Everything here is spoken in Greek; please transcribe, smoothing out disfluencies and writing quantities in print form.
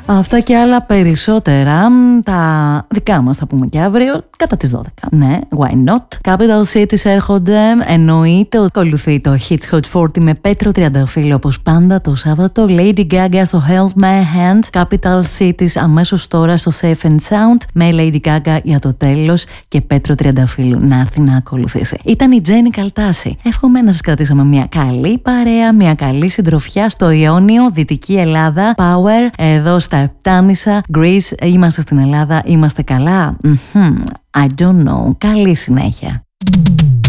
Αυτά και άλλα περισσότερα, τα δικά μας θα πούμε και αύριο κατά τις 12. Ναι, why not. Capital Cities έρχονται, εννοείται ότι ακολουθεί το Hits Hot 40 με Πέτρο Τριανταφύλλου όπως πάντα το Σάββατο. Lady Gaga στο Held My Hand. Capital Cities αμέσως τώρα στο Safe and Sound με Lady Gaga για το τέλος και Πέτρο Τριανταφύλλου να έρθει να ακολουθήσει. Ήταν η Τζέννη Καλτάση. Εύχομαι να σας κρατήσαμε μια καλή παρέα, μια καλή συντροφιά στο Ιόνιο, Δυτική Ελλάδα, Power, εδώ στα Επτάνησα, Greece, είμαστε στην Ελλάδα, είμαστε καλά. I don't know. Καλή συνέχεια.